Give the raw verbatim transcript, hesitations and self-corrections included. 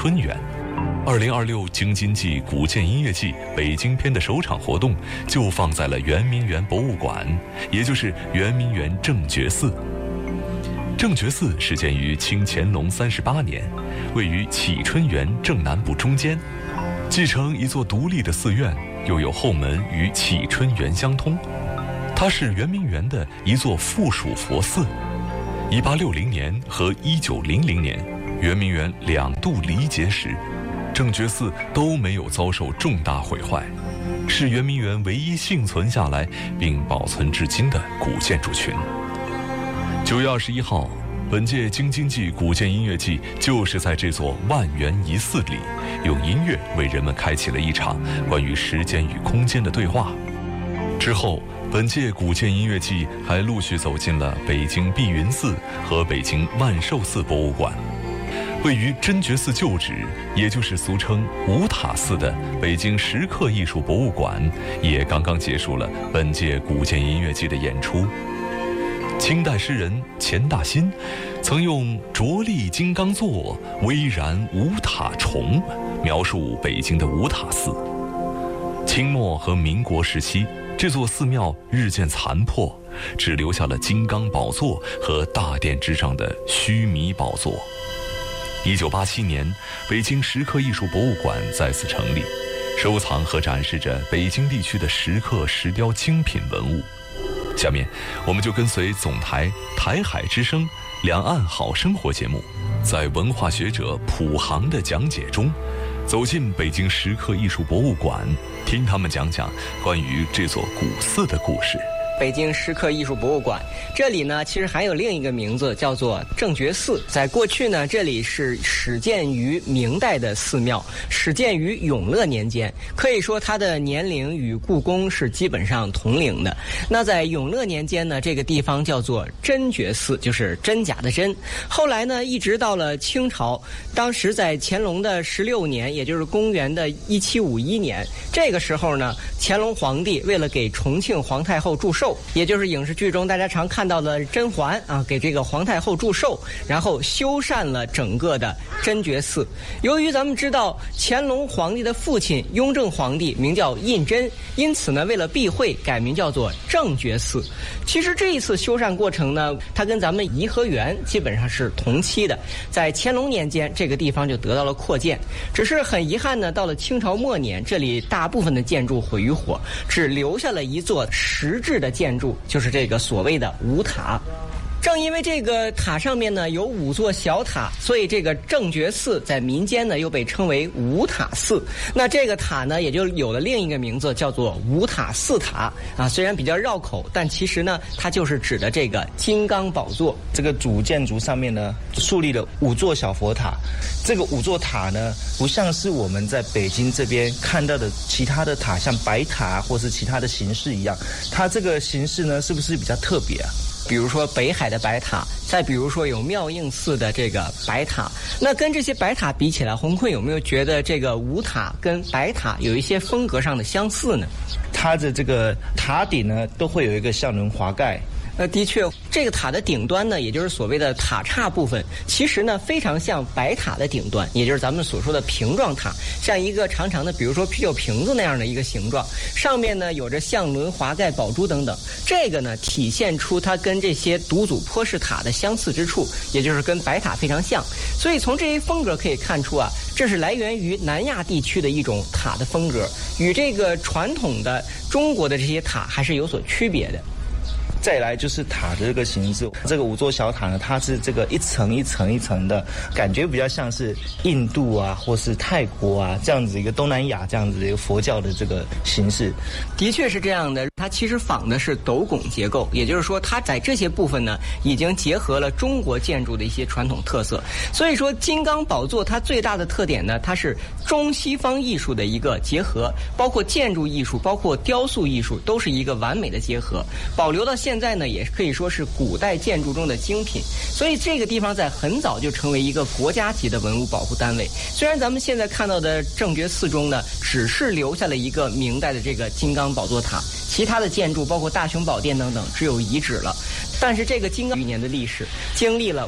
春园。二零二六京津冀古建音乐季北京篇的首场活动就放在了圆明园博物馆，也就是圆明园正觉寺。正觉寺始建于清乾隆三十八年，位于启春园正南部中间，继承一座独立的寺院，又有后门与启春园相通。它是圆明园的一座附属佛寺。一八六零年和一九零零年，圆明园两度离劫时，正觉寺都没有遭受重大毁坏，是圆明园唯一幸存下来并保存至今的古建筑群。九月二十一号，本届京津冀古建音乐季就是在这座万园仪寺里，用音乐为人们开启了一场关于时间与空间的对话。之后，本届古建音乐季还陆续走进了北京碧云寺和北京万寿寺博物馆。位于真觉寺旧址，也就是俗称五塔寺的北京石刻艺术博物馆，也刚刚结束了本届古建音乐季的演出。清代诗人钱大新曾用着力金刚座，巍然五塔重描述北京的五塔寺。清末和民国时期，这座寺庙日渐残破，只留下了金刚宝座和大殿之上的须弥宝座。一九八七年，北京石刻艺术博物馆再次成立，收藏和展示着北京地区的石刻石雕精品文物。下面，我们就跟随总台台海之声两岸好生活节目，在文化学者普航的讲解中，走进北京石刻艺术博物馆，听他们讲讲关于这座古寺的故事。 北京石刻艺术博物馆，这里呢其实还有另一个名字，叫做正觉寺。在过去呢，这里是始建于明代的寺庙，始建于永乐年间，可以说它的年龄与故宫是基本上同龄的。那在永乐年间呢，这个地方叫做真觉寺，就是真假的真。后来呢，一直到了清朝，当时在乾隆的十六年，也就是公元的一七五一年，这个时候呢，乾隆皇帝为了给重庆皇太后祝寿，也就是影视剧中大家常看到的甄嬛啊，给这个皇太后祝寿，然后修缮了整个的真觉寺。由于咱们知道乾隆皇帝的父亲雍正皇帝名叫胤禛，因此呢，为了避讳，改名叫做正觉寺。其实这一次修缮过程呢，它跟咱们颐和园基本上是同期的。在乾隆年间，这个地方就得到了扩建，只是很遗憾呢，到了清朝末年，这里大部分的建筑毁于火，只留下了一座石质的建筑，就是这个所谓的五塔。正因为这个塔上面呢有五座小塔，所以这个正觉寺在民间呢又被称为五塔寺。那这个塔呢也就有了另一个名字，叫做五塔寺塔啊。虽然比较绕口，但其实呢它就是指的这个金刚宝座。 这个主建筑上面呢树立了五座小佛塔，这个五座塔呢不像是我们在北京这边看到的其他的塔，像白塔或是其他的形式一样，它这个形式呢是不是比较特别啊？ 比如说北海的白塔，再比如说有妙应寺的这个白塔。那跟这些白塔比起来，洪坤有没有觉得这个五塔跟白塔有一些风格上的相似呢？ 它的这个塔顶呢都会有一个相轮华盖。 呃，的确，这个塔的顶端呢，也就是所谓的塔刹部分，其实呢非常像白塔的顶端，也就是咱们所说的屏状塔，像一个长长的，比如说啤酒瓶子那样的一个形状，上面呢有着相轮、华盖、宝珠等等。这个呢体现出它跟这些独祖坡式塔的相似之处，也就是跟白塔非常像。所以从这些风格可以看出啊，这是来源于南亚地区的一种塔的风格，与这个传统的中国的这些塔还是有所区别的。 再来就是塔的这个形式，这个五座小塔呢，它是这个一层一层一层的，感觉比较像是印度啊，或是泰国啊这样子一个东南亚这样子的一个佛教的这个形式。 的确是这样的，它其实仿的是斗拱结构，也就是说它在这些部分呢已经结合了中国建筑的一些传统特色。所以说金刚宝座它最大的特点呢，它是中西方艺术的一个结合，包括建筑艺术，包括雕塑艺术，都是一个完美的结合，保留到现在现在呢也可以说是古代建筑中的精品，所以这个地方在很早就成为一个国家级的文物保护单位。虽然咱们现在看到的正觉寺中呢只是留下了一个明代的这个金刚宝座塔，其他的建筑包括大雄宝殿等等只有遗址了，但是这个金刚余年的历史经历了